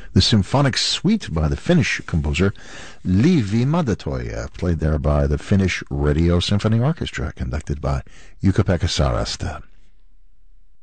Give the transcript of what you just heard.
The Symphonic Suite by the Finnish composer Leevi Madatoja, played there by the Finnish Radio Symphony Orchestra, conducted by Jukka-Pekka Sarasta.